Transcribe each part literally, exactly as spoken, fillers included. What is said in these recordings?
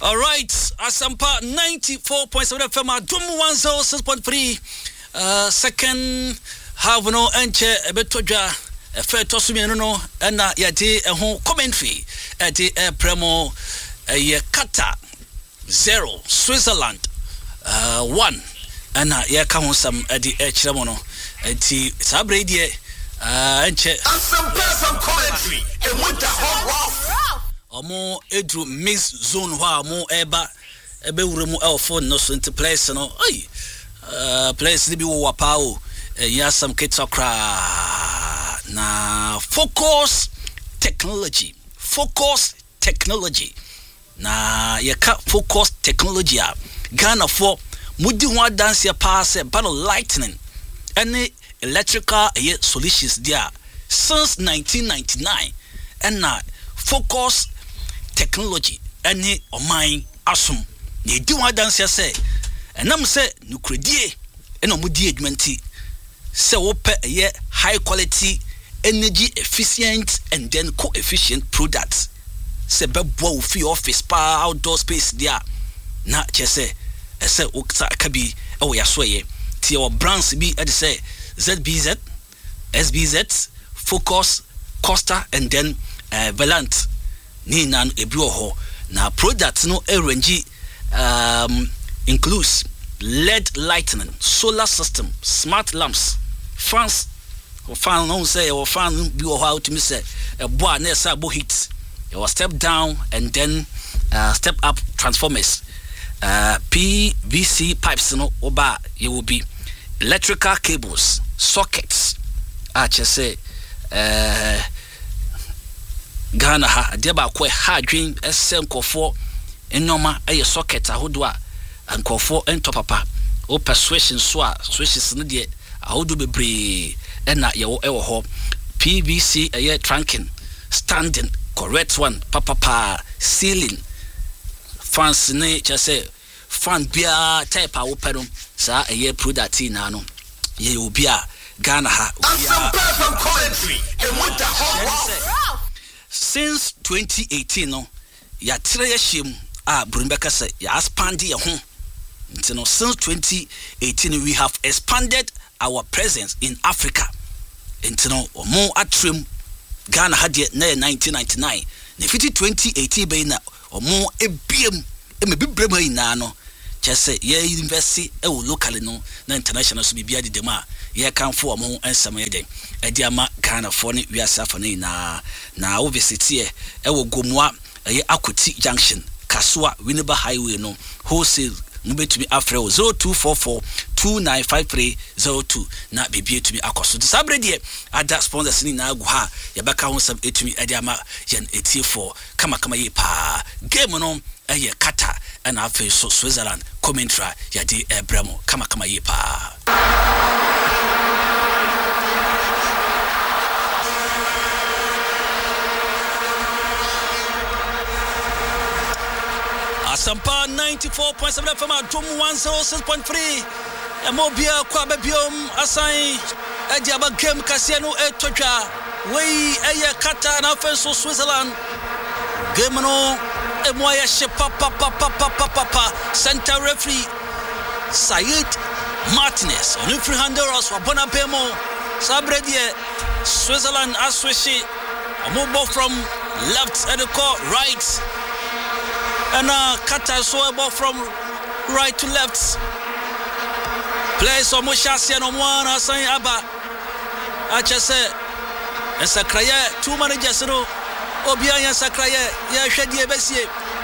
All right, Asampa ninety-four point seven F M, Dum one oh six point three. Uh, second half no enche ebetoja efe tosumi no no na yade ehon commentary e de e premo e Qatar zero Switzerland uh one na ye ka ho sam e de e kire mo no enti sabre die uh enche some commentary e with the hot omo edru mix zone ho amo eba ebe wure mu elfo no so into place no oi uh place ni bi wo wapa o ya some kitokra na focus technology focus technology na ye ka focus technology a Ghana for mudi ho dance ya pass battle lightning any electrical solutions there since nineteen ninety-nine and na focus technology any oman asum na di ho dance ya say enam say nukredie ena mudi adwumenti say wope a high quality energy efficient and then co-efficient products say bebo fi office pa outdoor space there na che say e say okta kabi e wo yasoye tie wo brands bi e say Z B Z S B Z Focus Costa and then uh, Valant ni nan ebi ho na products no e range um includes L E D lighting, solar system, smart lamps, fans, or fan no say or fan be or how to me say a boy na say bo heat. You will step down and then uh, step up transformers. Uh, P V C pipes no oba you will be electrical cables, sockets. I just say uh Ghana ha deba kwe ha dream esenko for enoma eye socket ahodwa ankofo ento papa o persuasion so a switches no de ahodo bebre na ye wo ewo ho P V C eye trunking standing correct one papa pa ceiling fans ne just say fan bia type a wo pedum sa eye product na no ye obi a Ghana ha since twenty eighteen no ya tre ya shem a Brumbeka say ya expand ye ho. You know, since twenty eighteen we have expanded our presence in Africa. And you know, more at trim Ghana had yet nineteen ninety-nine. Nefiti twenty eighteen be na or more a B M e me bibrema inano. Just say yeah university e wo locally no na international so bibia de dem a ye kan for mo ansam ye den. E dia ma Ghana for ne wiasa for ne na na obviously e wo gomua e Akoti junction Kasua Winneba highway no wholesale to be after zero two four four two nine five three zero two na bibie to be akoso to sabre de ada sponsors ni na agu ha ya baka ho sab etumi ade ama yen etie for kama kama ye pa game no eye Qatar and afi so Switzerland commentary ya de ebramo kama kama ye pa Asampa ninety-four point seven F M Dum one oh six point three Emobia kwa bebiom asai Ediaba game kasiano etotwa wei eye Qatar na feso Switzerland game no emoya she papa papa papa papa center referee Said Martinez on free Honduras wa bona bemo sabredie Switzerland aswishi a move from left and the court right. And uh, Qatar so about from right to left. Play so much Shasian on one, I say Abba. I just say, and Sakraya, two managers, no, Obian Sakraya, yeah, Shady Bessie.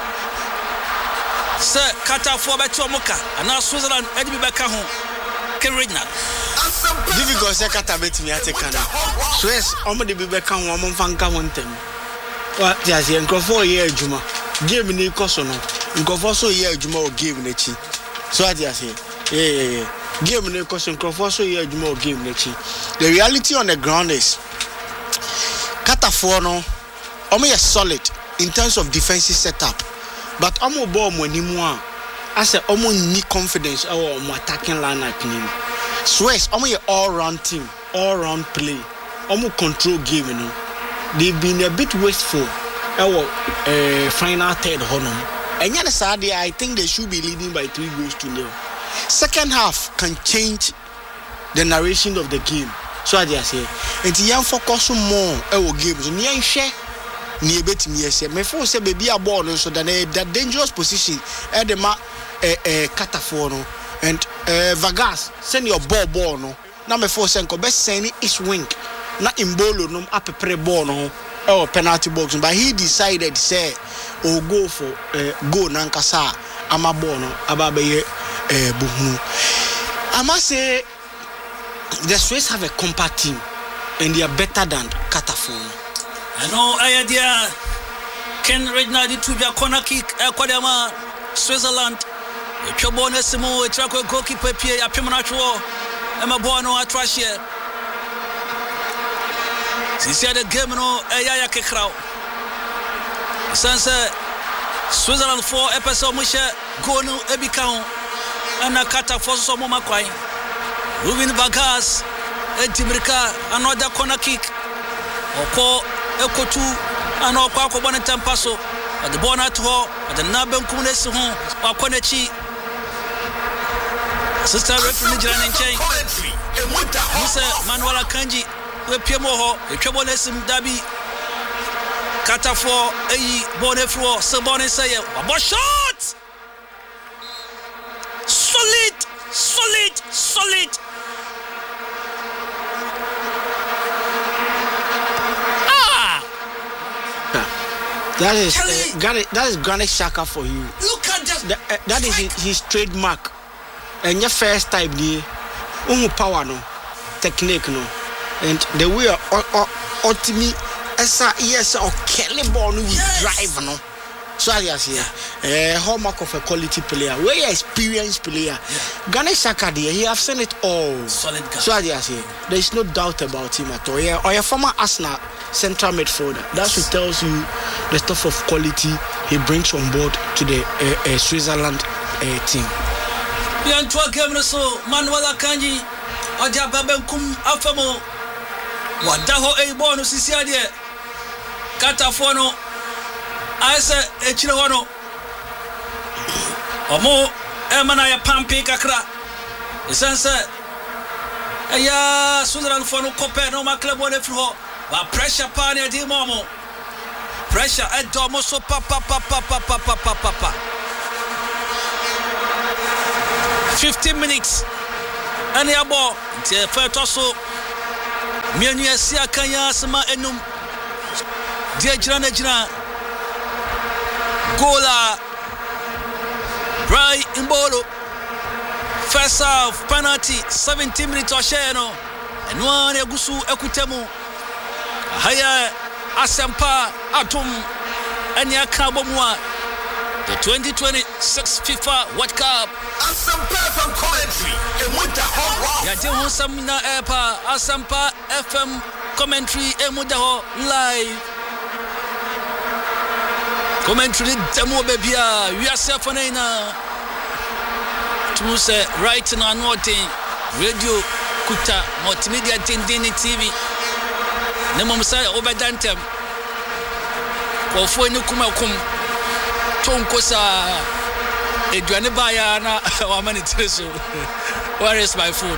Sir, Qatar for Beto Moka, and now Switzerland, Eddie back home. Kerignal. Difficult say Qatar bet me at a canna. Swiss, Omadi be back home, one fanka one them. What, yes, and go for a year, Juma. Game ni koso no nkofo so ye adwuma o game na chi so ati ase yeah yeah yeah game ni koso nkofo so ye adwuma o game na chi. The reality on the ground is Qatar for no omo ye solid in terms of defensive setup but omo ball mo nimu a ase omo ni confidence our omo attacking lineup ni Swiss omo ye all round team all round play omo control game no they've been a bit wasteful our uh, final third honor And yet, Saturday, I think they should be leading by three goals to nil. Second half can change the narration of the game. So I just say, and the young focus more on games. And young share near betting yes. Me for say baby a born so that that dangerous position at the ma eh Catafono and Vargas send your ball ball no. Now me for say best send is wing. Not in bolo no up a pre ball no. Oh, penalty box, but he decided say or go for uh, go nankasa amabono ababe uh, buhu. I must say the Swiss have a compact team and they are better than Catafone. I know I idea Ken Reginald to be a corner kick Kodama Switzerland. Chobone Simo Trako goalkeeper Pierre Apimanacho Emma Bono Atrashia. Since the game no Ayaya Kekrao. Since Switzerland four episode Musha go no Ebicao and a Kata for some Makwai. Ruben Vargas, Edimrika, another corner kick. Oko Eko two, and Oko Bonnetan Paso, at the Bonat Ho, at the Nabem Kunes home, or Konechi. Sister referee Jan in chain. Mister Manuela Kanji. We Piemoho, a Chabonesim Dabi Catafo, a Bonefro, Sabone say, a shot! Solid, solid, solid. Ah! That is uh, Granit, that is Granit Xhaka for you. Look at that. That, uh, that is his, his trademark. And your first time, the umu power no, technique no. And the way ultimately esa yes or Kelly ball we drive no. So I say eh hallmark of a quality player, where experienced player. Granit Xhaka there, he have seen it all. Solid guy. So I say there is no doubt about him at all. Yeah, or a former Arsenal central midfielder. That should tells you the stuff of quality he brings on board to the uh, uh, Switzerland uh, team. Biantwa game so Manuela Kanji Oja Babenkum Afamo Wadaho a bonus sisi ade Catafo no aise echire ho no omo e mana ya pampi kakra esense eya Switzerland for no kope no ma club one free ho ba pressure pa na di momo pressure e do mo so pa pa pa pa pa pa pa pa pa fifteen minutes and ya ball te fa to so mienu asia kanya sama enum dia jira na jira gola Brian Mbolo first half penalty seventeen minutes or share no eno an egusu ekutemu haya asempa atom ene aka bomu a the twenty twenty-six FIFA World Cup Asampa F M commentary and with the hot ya de ho samina epa Asampa F M commentary e mu de ho live commentary demo baby a we are self na to say right now nothing radio kuta multimedia tindini T V ne mo say obedantem ko fo ni kuma kum tonkosa eduane baya na wa mani treso where is my food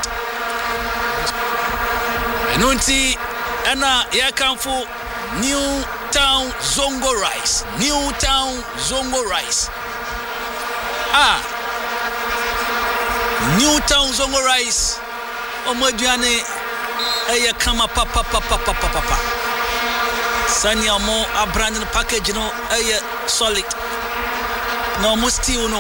enunti ana ya kanfo New Town Zongo Rice New Town Zongo Rice ah New Town Zongo Rice omoduane eye kama papa papa papa papa sani amo a brand new package no eye solid no musti uno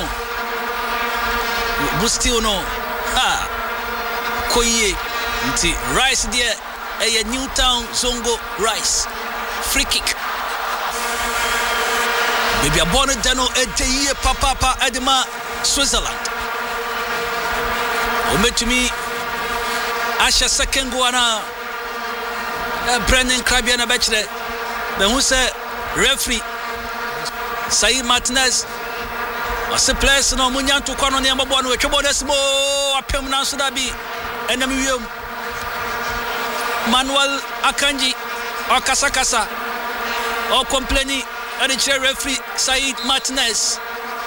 musti uno ha koye nti rice there eye New Town Zongo Rice free kick baby abono dano edeye papa papa edema Switzerland ometumi asha second go na Brendan Krabia na bachelor be hu se referee Sai Martinez ose place no munyanto kwa no ne mbabo no etwebo desmo apem na so da bi enam wiem Manuel Akanji o kasa kasa o complaining at the chair referee Said Martinez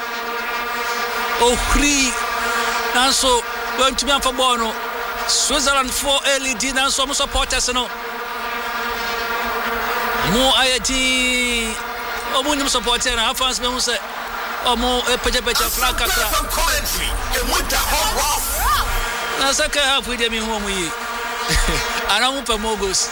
ohri nanso wantumi amfa ball no Switzerland for L E D nanso mo supporters no mo ayati omo nim supporter na fans be hu se omo epeje peje flag kakra na second half we dey me hu omo yi ana mo pe mo goals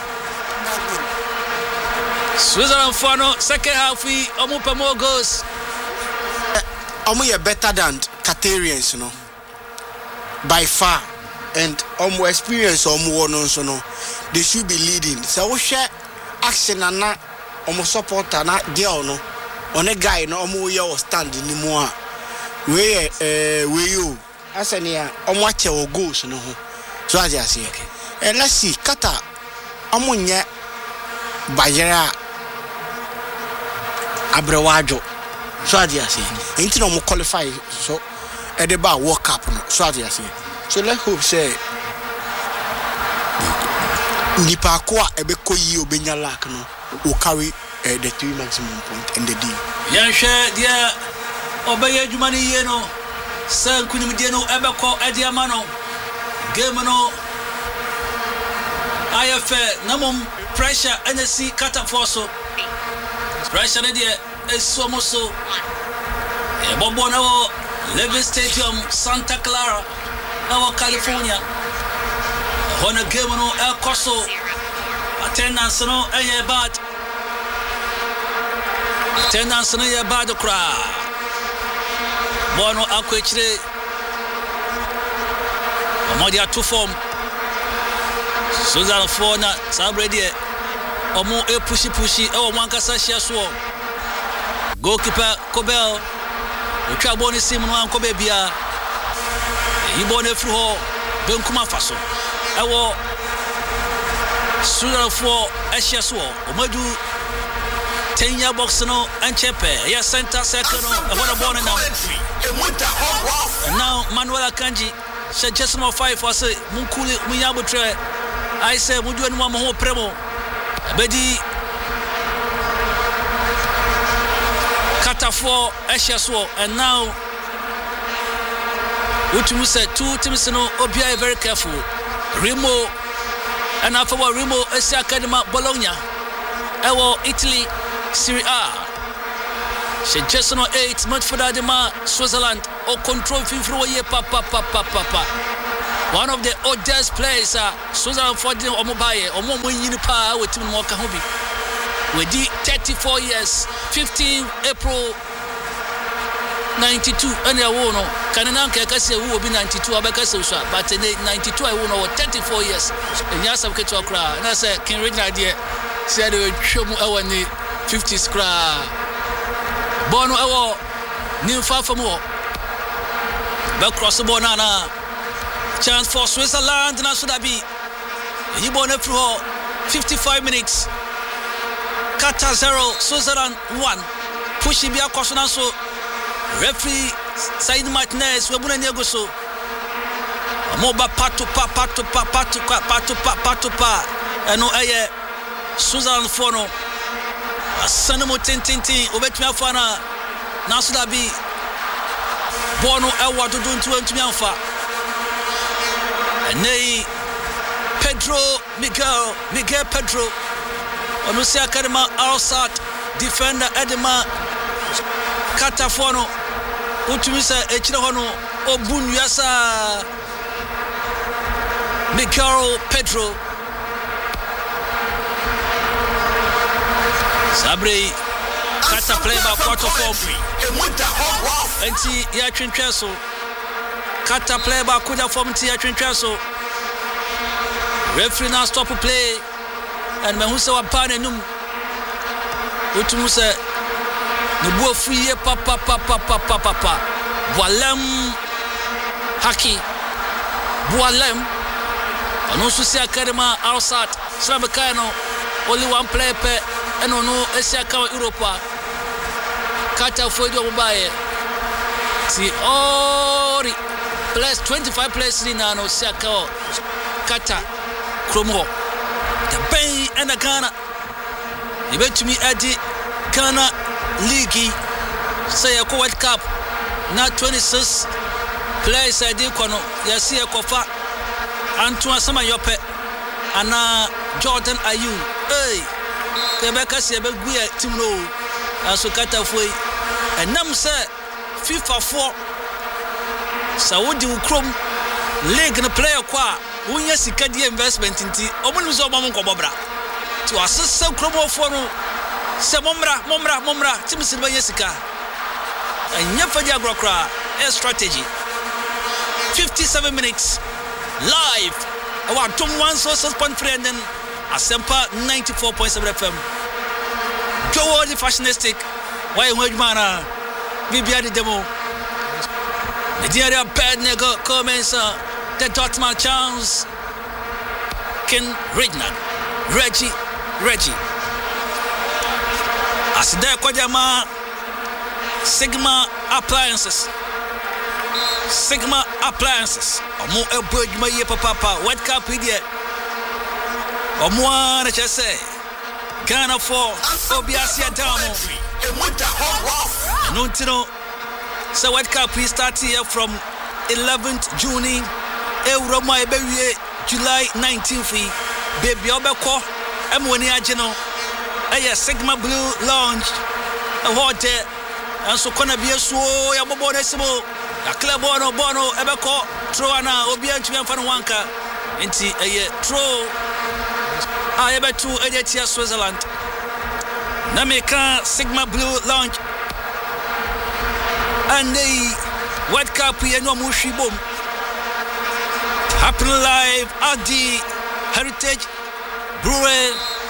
Switzerland for no second half we omo pe mo goals omo ye better than Qatarians no by far and omo experience omo no so no they should be leading so wo hwe action na omo supporter na girl no one guy no omo ye o stand ni mu a we eh we you asani a omo ache o goals no ho so as you say and let's see Qatar omo nye bayera abrewajo so as you say enti no mo qualify so e dey ba World Cup no so as you say so let's hope say nipa ko a ebeko yi obenya lack no will carry uh, the three maximum point in the deal. Yeah, share dia obeye jumani ye no san kunim dia no ebeko edia ma no game no I F namum pressure N S C Qatar for so pressure ne dia eso mo so e bombo na wo Levy Stadium Santa Clara na wo California on a game no El Coso attendance no eh bad attendance no eh bad kra bono akwechire omodi atu form Switzerland for na sabredi omo e pushi pushi e omo ankasa hia so goalkeeper Kobel otwa boni sim no anko be bia yi boni fru ho benkuma faso ewo Switzerland for hia so omadu ten year box no anchepe ya center circle no e ho na ball now and now Manuel Akanji she just number five for say munkuli munyabutre I say mudu enu mo ho premo bedi Qatar for hia so and now utumu say two teams no obia very careful Remo and after Remo Esi Academy Bologna ewo Italy Serie A she just no eight midfielder de ma Switzerland or control fifro ye papa papa papa one of the oldest players uh, Switzerland for the omobaye omo mo yini pa we team mo ka ho bi we di thirty-four years fifteenth April ninety-two and ya wo no kanana nka ka se wo bi ninety-two abeka se so but ninety-two I wo no thirty-four years enya sam keto akra na say King Reginald there say they twom e woni fifties kra bono e wo nim fa fam wo be cross ball na na chance for Switzerland na so da bi yi bono fru ho fifty-five minutes Qatar zero Switzerland one push bi akoso na so referee Said Martinez we buna nego so moba pato pa pato pa pato pa pato pa pato pa eno eye Switzerland for no asana mo tintintin obetumi afa na na so da bi bono ewa do do ntumi amfa nei Pedro Miguel Miguel Pedro ono se akadema Al-Sadd defender Edema Qatar for no utumi sa echire ho no obunuasa Miguel Pedro Sabre Qatar play by quarter form enti ya twentwa so Qatar play by quarter form enti ya twentwa so referee now stop play and me hu se wa pa na num utumi sa ne bo fuye papa papa papa papa Boalem Haki Boalem ono so se akadema Al-Sadd Sramekano only one player pe eno no Asia Cup Europa Qatar for the mobile si ori plus twenty-five players in no Asia Cup Qatar Kromo the bay and the Ghana you bet to me at the Ghana League say a World Cup na twenty-six players I did kono yasi ekofa Antoine Samayope ana Jordan Ayew hey kebeka se be guye team no aso katafoi enam se FIFA four Saudi ukrom league na player kwa wonya sika die investment nti omunu so omam nkobobra to asese ukrom fo no se momra momra momra team se be sika anya faji agrokra a strategy fifty-seven minutes live our tom one so six point three and then Asempa ninety-four point seven F M Joe the fashionistic why Wajmana Vibia the demo the Diaria bad nigga comments the Dortmund chance Ken Regnard Reggie Reggie Asida Kojama Sigma Appliances Sigma Appliances Omo Ebojuma ye papa White Cup idiot Omo ana chese Ghana for Obiasia Damo Nuntino So White Cup we start here from eleventh June Euroma Ebewie July nineteenth Baby Obeko Emwoni Ageno Aya Sigma Blue Lounge A hotel and so kona bia so ya bobo na simo ya club bono bono ebeko tro ana obi antumi amfa no wanka enti eye tro a yebetu ejetia Switzerland na meka Sigma Blue Lounge and the World Cup ye no mu hwibom happen live at the Heritage Brewery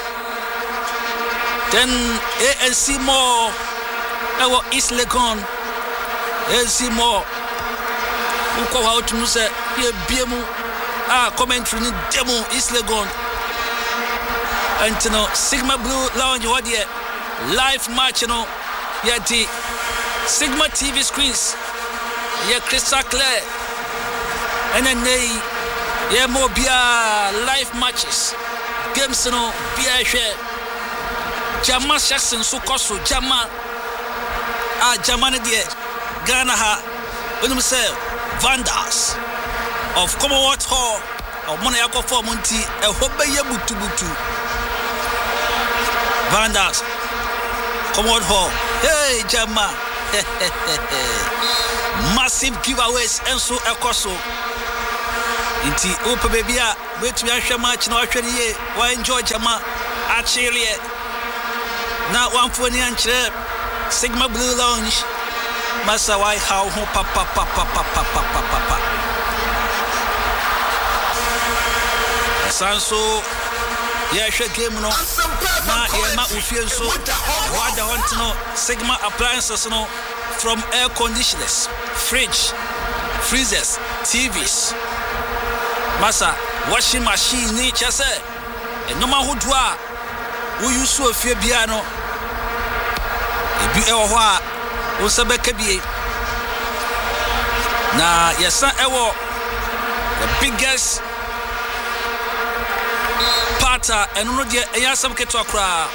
then A N C Mall Ewo East Legon Elsi Mo Uko wa otumu se ye biemu ah commentary ni demo East Legon Antino Sigma Blue Lounge what ye live match no ye di Sigma T V screens ye crystal clear and then they ye mo bia live matches games no bia hwe Jama Jackson so koso Jama Ah, Jamani dear, Ghana ha, when you say Vandals of Commonwealth Hall of Monaco for Monty, a Hobeya Butu Butu. Vandals, Commonwealth Hall, hey Jama, massive giveaways and so Ecoso. Inti Opa Babia, wait to be match no actually, why enjoy Jama, actually, now one for the answer. Sigma Blue Lounge Masa wai how ho pa pa pa pa pa pa pa pa pa Sanso ya hwe game no na ye ma ofie so wada want no Sigma Appliances no from air conditioners fridge freezers T Vs Masa washing machine ni chese enoma hodo a wo use ofie bia no bi ewo ho a wo se be kabie na yesa ewo the biggest part eno no de eyasam keto akra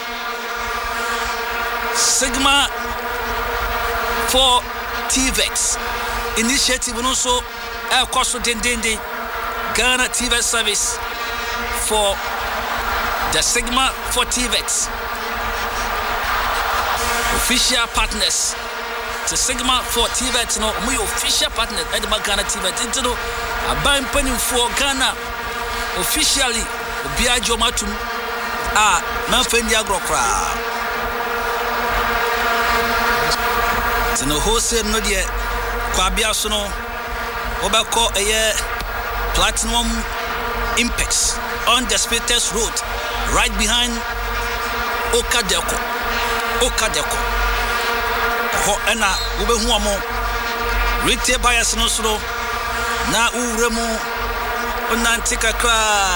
Sigma for T V X initiative no so e koso dendende Ghana T V service for the Sigma for T V X official partners to Sigma for T V X no my official partner at the Ghana T V X into no aban panin for Ghana officially Obiajo Matum ah man fendi agrokra tino wholesale no de kwa bia so no obako eye Platinum Impex on the Speartest Road right behind Okadeko Okadeko ho ena ubehu amo retail buyers no so na uremu onantika kra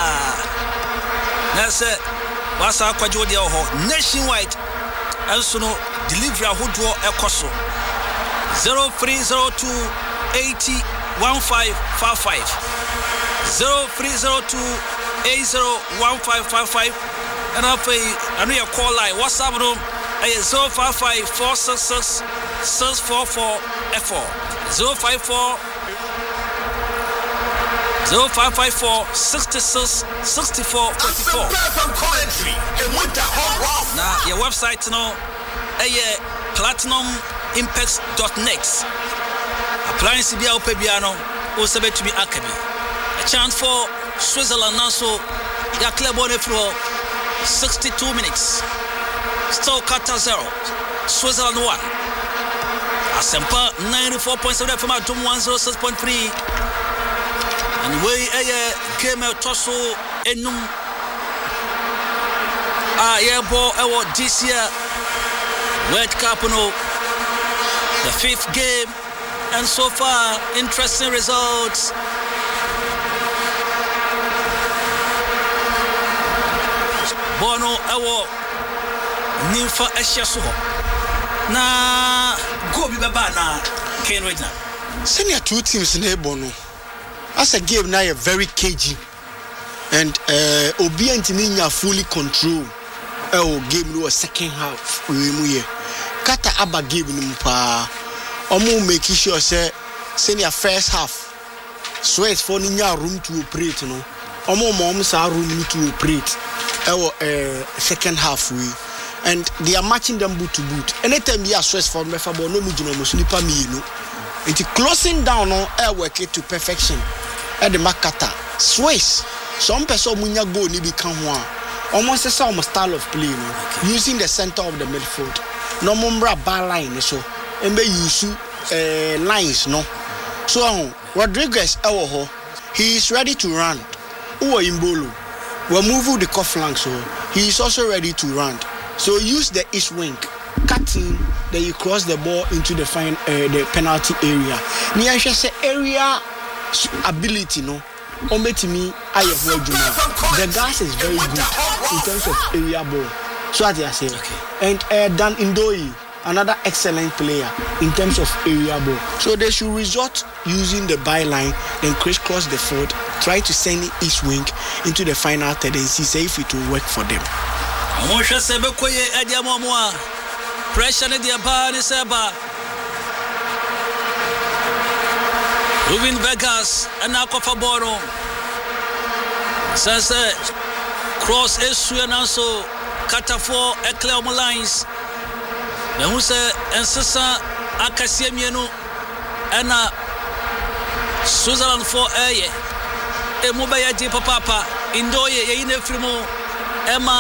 na se wasa akwaje de ho nationwide enso no delivery ahodo ekoso zero three zero two eight zero one five five five zero three zero two eight zero one five five five and I pay I know your call line WhatsApp no zero five five four six six six four four F four zero five four zero five five four six six six four four four. Now your website no eh platinum impex dot net. Appliance bia opebiano o sebe to be akabi. A chance for Switzerland now so ya club on for sixty-two minutes. Still Qatar zero. Switzerland one. Asempa ninety-four point seven from Adum one oh six point three. And we a game tosso enum. Ah yeah ball our this year World Cup no. The fifth game, and so far interesting results. Bono ewo nimfa ehye so na go bi baba na Ken Regina. Senior two teams na bono. As a game now you're very cagey, and uh obi antimi nya fully control eh game no second half we mu ye kata aba game ni pa omo make sure say senior first half sweat for ni nya room to operate no omo mom sa room to operate eh second half we, and they are matching them boot to boot. Anytime you are stress for me for no mu jino mo snipa me no it closing down on air work it to perfection at the makata Swiss some person munya go ni bi kan ho a almost some style of play no okay. Using the center of the midfield no mumbra bar line so embe use uh, lines no so uh, Rodriguez ewo ho he is ready to run uwo imbolo we move the cuff flank so he is also ready to run so use the east wing cutting, then you cross the ball into the fine uh, the penalty area. Ni I say area ability no. Ometimi aye ho adwuma. The gas is very good in terms of area ball. So as I say, okay. And uh, Dan Indoi, another excellent player in terms of area ball. So they should resort using the byline, then crisscross the field, try to send each wing into the final third and see if it will work for them. Amosha sebe koye adiamo moa. Pressure ne dia ba ni seba. Ruben Vegas ana kofa boro. Sasa cross esu ananso Catafo eclair lines. Na huse ensesa akasie mienu ana Switzerland for eye. E mo ba ya di papa Indoye ye ine frimo Emma